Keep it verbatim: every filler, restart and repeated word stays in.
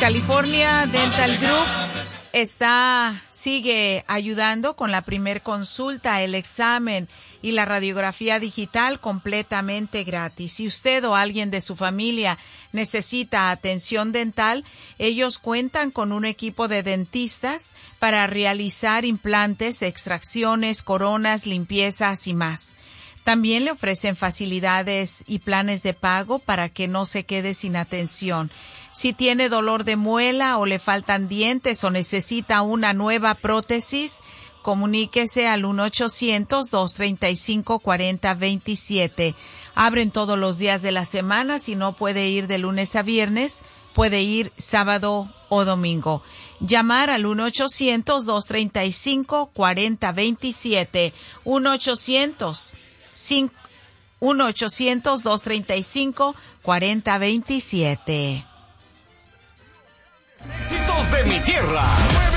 California Dental Group está, sigue ayudando con la primer consulta, el examen y la radiografía digital completamente gratis. Si usted o alguien de su familia necesita atención dental, ellos cuentan con un equipo de dentistas para realizar implantes, extracciones, coronas, limpiezas y más. También le ofrecen facilidades y planes de pago para que no se quede sin atención. Si tiene dolor de muela o le faltan dientes o necesita una nueva prótesis, comuníquese al uno ochocientos, dos treinta y cinco, cuarenta veintisiete. Abren todos los días de la semana. Si no puede ir de lunes a viernes, puede ir sábado o domingo. Llamar al uno ochocientos, dos treinta y cinco, cuarenta veintisiete. uno ochocientos, dos treinta y cinco, cuarenta veintisiete. Éxitos de mi tierra.